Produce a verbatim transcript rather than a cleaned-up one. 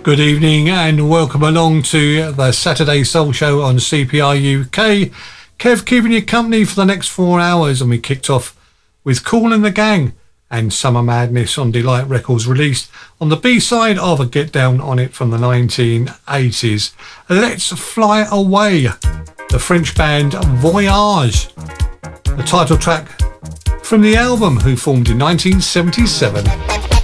Good evening and welcome along to the Saturday Soul Show on C P R U K. Kev keeping you company for the next four hours, and we kicked off with Kool and the Gang and Summer Madness on Delight Records, released on the B-side of a Get Down on It from the nineteen eighties. Let's Fly Away, the French band Voyage, the title track from the album, who formed in nineteen seventy-seven.